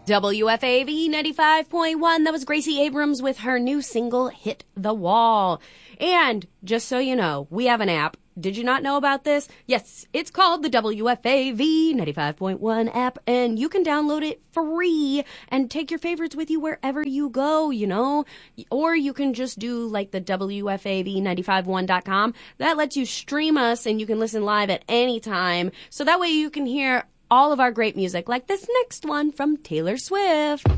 WFAV 95.1. That was Gracie Abrams with her new single, Hit the Wall. And just so you know, we have an app. Did you not know about this? Yes, it's called the WFAV 95.1 app, and you can download it free and take your favorites with you wherever you go, you know? Or you can just do like the WFAV951.com. That lets you stream us, and you can listen live at any time. So that way you can hear all of our great music, like this next one from Taylor Swift.